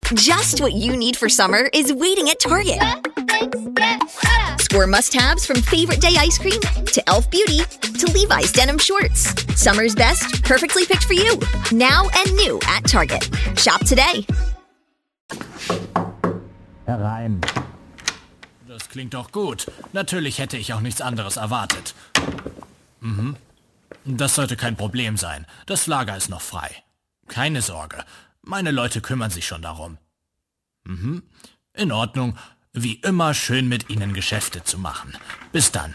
Just what you need for summer is waiting at Target. Score must-haves from Favorite Day ice cream to Elf Beauty to Levi's denim shorts. Summer's best, perfectly picked for you. Now and new at Target. Shop today. Herein. Das klingt doch gut. Natürlich hätte ich auch nichts anderes erwartet. Das sollte kein Problem sein. Das Lager ist noch frei. Keine Sorge. Meine Leute kümmern sich schon darum. In Ordnung. Wie immer schön mit Ihnen Geschäfte zu machen. Bis dann.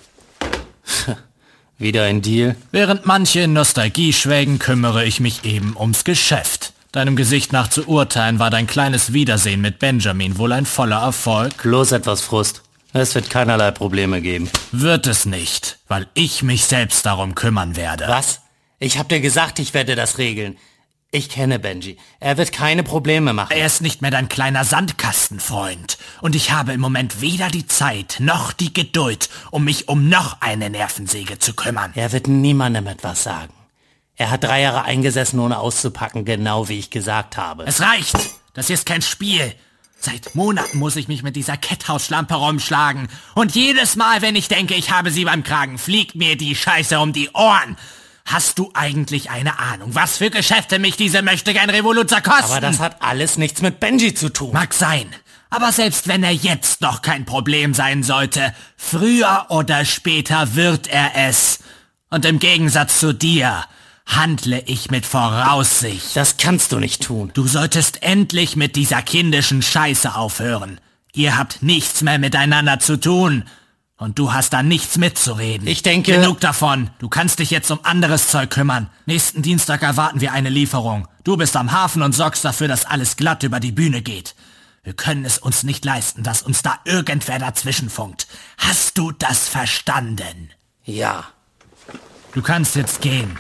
Wieder ein Deal? Während manche in Nostalgie schwelgen, kümmere ich mich eben ums Geschäft. Deinem Gesicht nach zu urteilen, war dein kleines Wiedersehen mit Benjamin wohl ein voller Erfolg? Bloß etwas Frust. Es wird keinerlei Probleme geben. Wird es nicht, weil ich mich selbst darum kümmern werde. Was? Ich hab dir gesagt, ich werde das regeln. Ich kenne Benji. Er wird keine Probleme machen. Er ist nicht mehr dein kleiner Sandkastenfreund. Und ich habe im Moment weder die Zeit noch die Geduld, um mich um noch eine Nervensäge zu kümmern. Er wird niemandem etwas sagen. Er hat 3 Jahre eingesessen, ohne auszupacken, genau wie ich gesagt habe. Es reicht! Das hier ist kein Spiel. Seit Monaten muss ich mich mit dieser Ketthausschlampe rumschlagen. Und jedes Mal, wenn ich denke, ich habe sie beim Kragen, fliegt mir die Scheiße um die Ohren. Hast du eigentlich eine Ahnung, was für Geschäfte mich diese Möchtegern-Revoluzer kosten? Aber das hat alles nichts mit Benji zu tun. Mag sein. Aber selbst wenn er jetzt noch kein Problem sein sollte, früher oder später wird er es. Und im Gegensatz zu dir handle ich mit Voraussicht. Das kannst du nicht tun. Du solltest endlich mit dieser kindischen Scheiße aufhören. Ihr habt nichts mehr miteinander zu tun. Und du hast da nichts mitzureden. Ich denke... Genug davon. Du kannst dich jetzt um anderes Zeug kümmern. Nächsten Dienstag erwarten wir eine Lieferung. Du bist am Hafen und sorgst dafür, dass alles glatt über die Bühne geht. Wir können es uns nicht leisten, dass uns da irgendwer dazwischenfunkt. Hast du das verstanden? Ja. Du kannst jetzt gehen.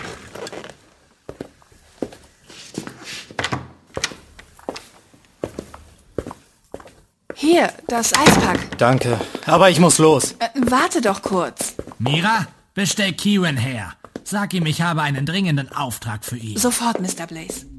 Hier, das Eispack. Danke, aber ich muss los. Warte doch kurz. Mira, bestell Kieran her. Sag ihm, ich habe einen dringenden Auftrag für ihn. Sofort, Mr. Blaze.